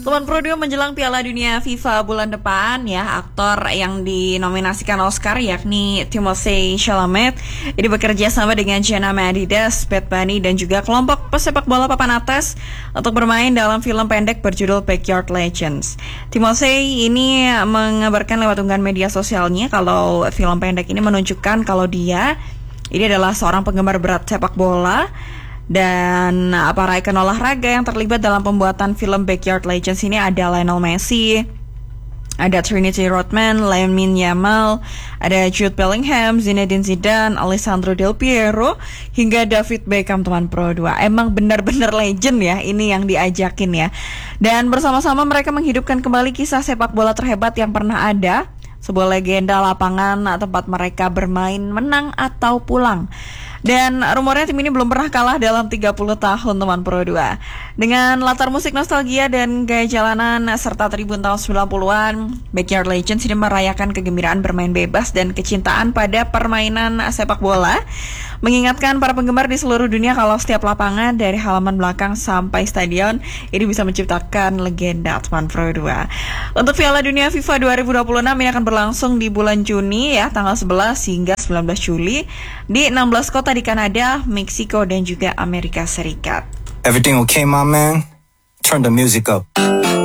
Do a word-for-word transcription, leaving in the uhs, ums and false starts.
Teman Pro dua menjelang Piala Dunia FIFA bulan depan ya, aktor yang dinominasikan Oscar yakni Timothée Chalamet ini bekerja sama dengan Jenna Mendes, Bad Bunny dan juga kelompok pesepak bola papan atas untuk bermain dalam film pendek berjudul Backyard Legends. Timothée ini mengabarkan lewat unggahan media sosialnya kalau film pendek ini menunjukkan kalau dia ini adalah seorang penggemar berat sepak bola. Dan para ikon olahraga yang terlibat dalam pembuatan film Backyard Legends ini ada Lionel Messi, ada Trinity Rodman, Lamine Yamal, ada Jude Bellingham, Zinedine Zidane, Alessandro Del Piero, hingga David Beckham, teman Pro dua. Emang benar-benar legend ya ini yang diajakin ya. Dan bersama-sama mereka menghidupkan kembali kisah sepak bola terhebat yang pernah ada, sebuah legenda lapangan tempat mereka bermain, menang atau pulang. Dan rumornya tim ini belum pernah kalah dalam tiga puluh tahun, teman Pro dua. Dengan latar musik nostalgia dan gaya jalanan serta tribun tahun sembilan puluhan, Backyard Legends ini merayakan kegembiraan bermain bebas dan kecintaan pada permainan sepak bola, mengingatkan para penggemar di seluruh dunia kalau setiap lapangan dari halaman belakang sampai stadion ini bisa menciptakan legenda, teman Pro dua. Untuk Piala Dunia FIFA dua ribu dua puluh enam ini akan berlangsung di bulan Juni ya, tanggal sebelas hingga sembilan belas Juli di enam belas kota di Kanada, Meksiko dan juga Amerika Serikat. Everything okay, my man? Turn the music up.